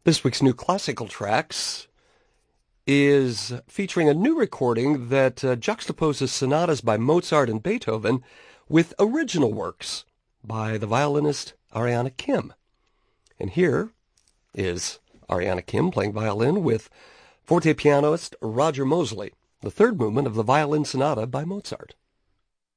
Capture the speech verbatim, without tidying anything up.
This week's New Classical Tracks is featuring a new recording that uh, juxtaposes sonatas by Mozart and Beethoven with original works by the violinist Ariana Kim. And here is Ariana Kim playing violin with forte pianist Roger Mosley, the third movement of the Violin Sonata by Mozart.